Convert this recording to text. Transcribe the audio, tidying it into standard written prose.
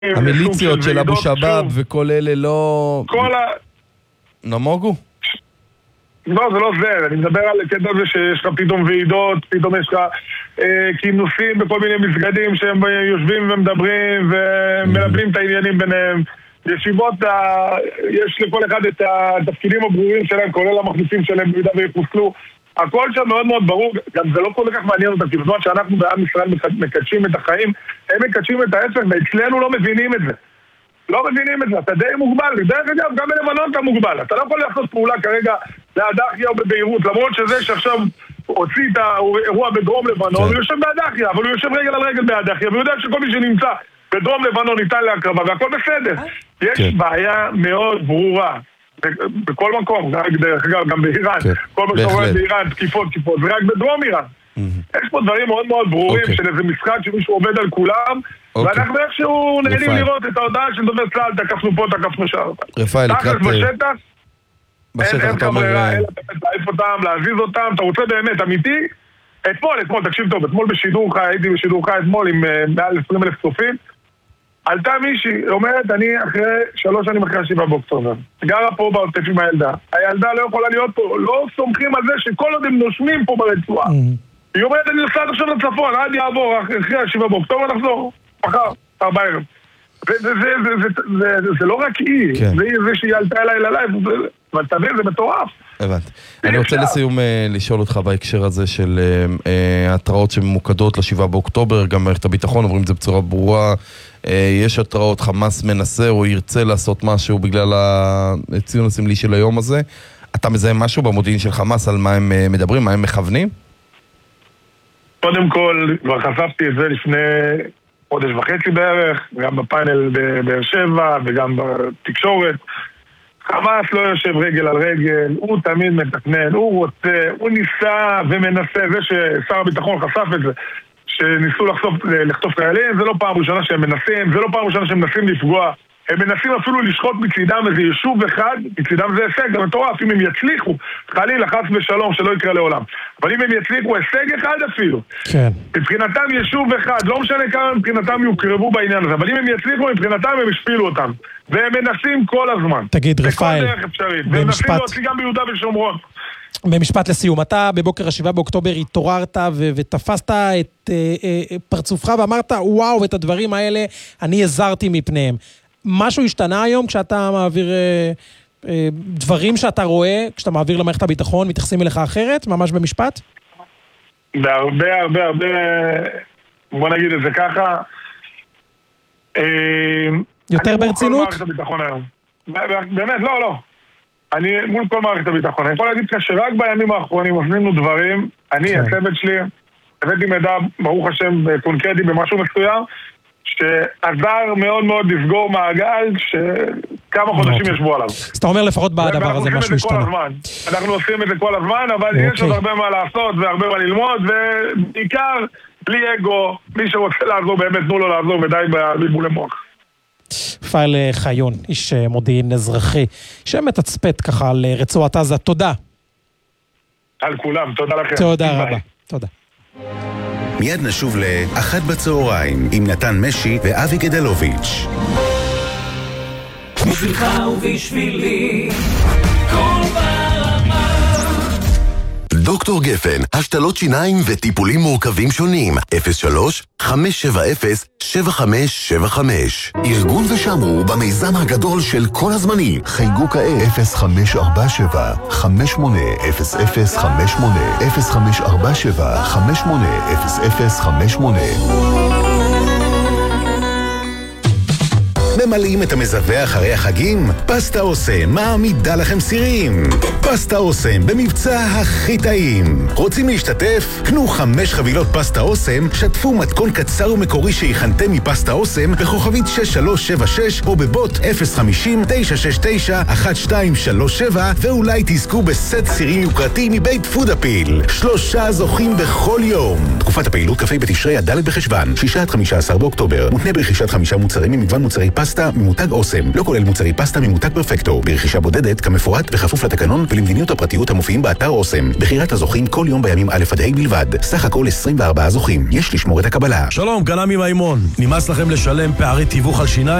המיליציות של אבו שבאב וכל אלה לא... נמוגו? לא, זה לא זה, אני מדבר על קטע הזה שיש לך פתאום ועידות, פתאום יש לך כינוסים בכל מיני מסגדים שהם יושבים ומדברים ומלבנים את העניינים ביניהם. ישיבות, יש לכל אחד את התפקידים הברורים שלהם, כולל המחליפים שלהם במידה ויפוסלו. הכל שם מאוד מאוד ברור, גם זה לא כל כך מעניין אותם, כי בזמן שאנחנו בעם ישראל מקדשים את החיים, הם מקדשים את ההפך, ואצלנו לא מבינים את זה. לא מבינים את זה, אתה די מוגבל, דרך אגב, גם בלבנון אתה מוגבל, אתה לא יכול לעשות פעולה כרגע להדחיה או בביירות, למרות שזה שעכשיו הוציא את האירוע בדרום לבנון, הוא יושב בהדחיה, אבל הוא יושב רגל על רגל בהדחיה, והוא יודע שכל מי שנמצא בדרום לבנון ניתן להקרבה, והכל בסדר. יש בעיה מאוד ברורה, בכל מקום, דרך אגב, גם באיראן, כל מה שקורה באיראן, תקיפות, ורק בדרום איראן. יש פה דברים מאוד מאוד ברורים של איזה משחק שמישהו עובד על כולם, ואנחנו איכשהו נהנים לראות את ההודעה של דובר צה"ל, תקפנו פה, תקפנו שם. רפאל, לקראת... בשטח אין כמובן, להעיף אותם, להזיז אותם, אתה רוצה באמת אמיתי? אתמול, תקשיב טוב, אתמול בשידור חי, הייתי בשידור חי אתמול עם מעל 20,000 צופים, עלתה מישהי, אומרת, אני אחרי 3 שנים אחרי 7 באוקטובר, גרה פה בעוטף עם הילדה, הילדה לא יכולה להיות פה, לא סומכים על זה שכל עוד הם נושמים פה ברצועה. היא אומרת, אני נוסעת עכשיו לצפון, עד יעבור, אחרי 7 באוקטובר נחזור, מחר, 4 ערב. זה לא רק היא, זה שהיא עלתה אליי ללייב, אבל תבין, זה מטורף. הבנתי. אני רוצה לסיום לשאול אותך בהקשר הזה של התראות שממוקדות ל7 באוקטובר, גם מערכת הביטחון, אומרים את זה בצורה ברורה, יש התראות, חמאס מנסה או ירצה לעשות משהו בגלל הציון הסמלי של היום הזה. אתה מזהה משהו במודיעין של חמאס על מה הם מדברים, מה הם מכוונים? קודם כל, כבר חשפתי את זה לפני חודש וחצי בערך, גם בפאנל בבאר שבע וגם בתקשורת. חמאס לא יושב רגל על רגל, הוא תמיד מתכנן, הוא רוצה, הוא ניסה ומנסה, זה ששר הביטחון חשף את זה, שניסו לחטוף חיילים, זה לא פעם ראשונה שהם מנסים, זה לא פעם ראשונה שהם מנסים לפגוע, הם מנסים אפילו לשחוט מצידם איזה יישוב אחד, מצידם זה הישג, זה מטורף, אם הם יצליחו, חלילה, חס ושלום, שלא יקרה לעולם. אבל אם הם יצליחו, הישג אחד אפילו. כן. מבחינתם יישוב אחד, לא משנה כמה מבחינתם יוקרבו בעניין הזה, אבל אם הם יצליחו, מבחינתם הם השפילו אותם. והם מנסים כל הזמן. תגיד, רפאל, והם מנסים להוציא גם ביהודה ושומרון. במשפט לסיום, אתה בבוקר 7 באוקטובר התעוררת ותפסת את פרצופך ואמרת, וואו, את הדברים האלה אני הזרתי מפניהם. משהו השתנה היום כשאתה מעביר דברים שאתה רואה, כשאתה מעביר למערכת הביטחון, מתייחסים אליך אחרת, ממש במשפט? בהרבה, בוא נגיד את זה ככה, יותר ברצינות? באמת, לא. אני מול כל מערכת הביטחון. אני יכול להגיד לך שרק בימים האחרונים עשינו דברים, אני, הצוות שלי, הבאתי מידע, ברוך השם, קונקרטי במשהו מסוים, שעזר מאוד מאוד לסגור מעגל שכמה חודשים ישבו עליו. אז אתה אומר לפחות בדבר הזה משהו השתנה. אנחנו עושים את זה כל הזמן, אבל יש עוד הרבה מה לעשות והרבה מה ללמוד, ובעיקר בלי אגו, מי שרוצה לעזור באמת תנו לו לעזור ודי בלבולי מוח. רפאל חיון, איש מודיעין אזרחי, שמתצפת ככה על רצועת עזה. תודה. על כולם, תודה לכם. תודה רבה. תודה. מיד נשוב לאחת בצהריים עם נתן משי ואבי גדלוביץ'. בשבילך ובשבילי כל ברמה. דוקטור גפן, השתלות שיניים וטיפולים מורכבים שונים. 03-570-7575. ארגון ושמרו במיזם הגדול של כל הזמנים. חייגו כעת 0547-580058 0547-580058. ממלאים את המזווה אחרי החגים? פסטה אוסם מעמידה לכם סירים. פסטה אוסם במבצע הכי טעים. רוצים להשתתף? קנו 5 חבילות פסטה אוסם, שתפו מתכון קצר ומקורי שיכנתם מפסטה אוסם בכוכבית 6376 או בבוט 050-969-1237 ואולי תזכו בסט סירים יוקרתי מבית פודאפיל. 3 זוכים בכל יום. תקופת הפעילות כ"ה בתשרי עד ד' בחשוון 6-15 באוקטובר. מותנה ברכישת 5 מוצרים ממגוון מוצרי פסטה פסטה ממותג אוסם. לא כולל מוצרי פסטה ממותג פרפקטו. ברכישה בודדת כמפורט בכפוף לתקנון ולמדיניות הפרטיות המופיעים באתר אוסם. בחירת הזוכים כל יום בימים א' עד ה' בלבד. סך הכל 24 זוכים. יש לשמור את הקבלה. שלום, כאן עמי מימון. נמאס לכם לשלם פערי תיווך על שיניים?